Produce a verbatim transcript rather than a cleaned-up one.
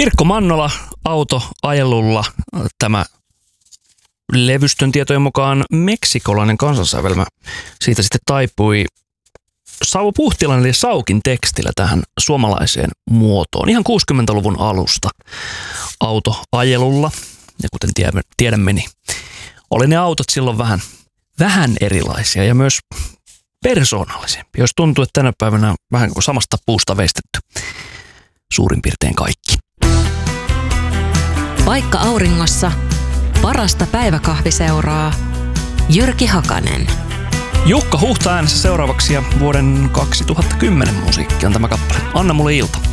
Pirkko Mannola, Auto ajelulla. Tämä levystön tietojen mukaan meksikolainen kansansävelmä. Siitä sitten taipui Sauvo Puhtilainen eli Saukin tekstillä tähän suomalaiseen muotoon. Ihan kuusikymmentäluvun alusta Auto ajelulla. Ja kuten tiedämme, niin oli ne autot silloin vähän, vähän erilaisia ja myös persoonallisempia. Jos tuntuu, että tänä päivänä on vähän kuin samasta puusta veistetty suurin piirtein kaikki. Vaikka auringossa, parasta päiväkahviseuraa Jyrki Hakanen. Jukka Huhta äänessä seuraavaksi ja vuoden kaksituhattakymmenen musiikki on tämä kappale. Anna mulle ilta.